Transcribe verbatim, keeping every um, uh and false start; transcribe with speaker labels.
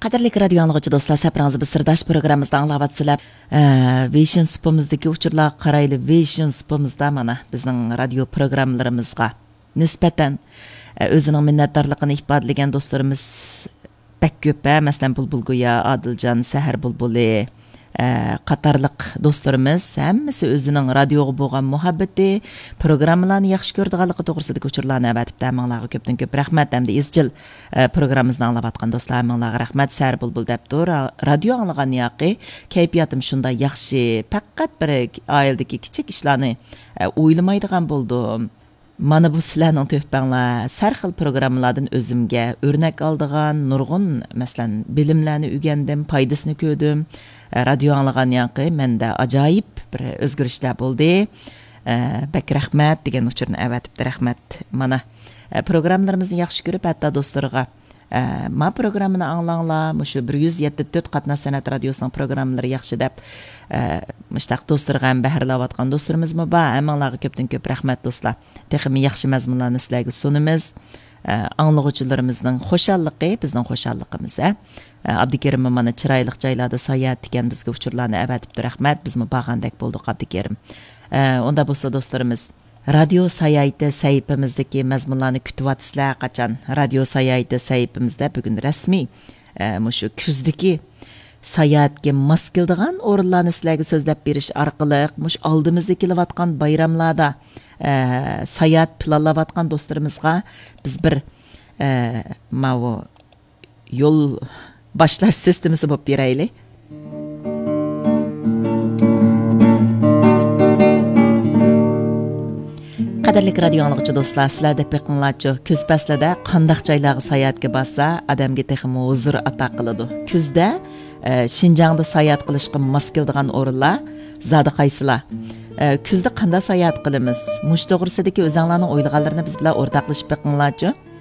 Speaker 1: Qadirlik radio anlıqçı dostlar, səpranızı bir sırdaş programımızda anlavatsılar. Vision Spom'uzdaki uçurlar qaraylı Vision Spom'uzda mana bizning radio programlarımızga nispeten özünün minnetdarlığını ifadeleyen dostlarımız pek köp. Məsələn Bulbul Guya, Adılcan, Səhər Bulbuli, qatarlıq dostlarımız həmmisi özünün radioga bo'lgan muhabbeti, programmalarni yaxshi ko'rdiganligi to'g'risidagi uçurlarni avatib ta'minlarga ko'pdan ko'p rahmat. Hamda izchil programmamizni anglayotgan do'stlarimga rahmat. Səhər Bulbul debdi, radio anglagan yoqi kayfiyatim shunday yaxshi, faqat bir oiladagi kichik ishlarni o'ylamaydigan bo'ldim. Mana bu sizlarning töhbanglar har xil programmalardan o'zimga o'rnak oldigan nurg'un masalan bilimlarni o'rgandim, foydasini ko'rdim. Radio anglagan yoqi menda ajoyib bir o'zgarishlar bo'ldi. Bak rahmat degan uchurni avatibdi rahmat. Mana programmalarimizni yaxshi ko'rib, hatto do'stlarga ma programmani anglanglar, mushu bir yuz yetmish to'rt qatnash san'at radiosining programmalari yaxshi deb mushtaq do'stlarga ham bahrlayotgan do'stlarimizmi bor. Hammalarga ko'pdan ko'p rahmat do'stlar. Texmi yaxshi mazmunlarni sizlarga sunamiz. Anglag'uvchilarimizning xushalliqi bizning xushalligimiz. Abdukerim mana chiroyli joylarda sayohat degan bizga uchurlarni avatibdi rahmat. Bizmi bag'andak bo'ldik Abdukerim. Onda bo'lsa do'stlarimiz, radio sayohati sayfimizdagi mazmunlarni kutyapsizlar qachon? Radio sayohati sayfimizda bugun rasmiy mushu kuzdagi sayohatga mos keladigan o'rinlarni sizlarga so'zlab berish orqali mush oldimizda kelayotgan bayramlarda sayohat planlayotgan do'stlarimizga biz bir mavu yo'l başlash sistemasi bo'lib beraylik. Qadirlik radio anlıqçı dostlar, sizlarda peqinlarçı küz paslada qandaq joylarga sayohatga bassa, odamga texmi huzur ato qiladi. Kuzda Şinjan'da sayohat qilishga mos keladigan o'rinlar zodi qaysilar? Kuzda qanday sayohat qilamiz? Mush to'g'risidagi o'zinglarning o'ylaganlarini biz bilan o'rtoqlashib peqinlarçı.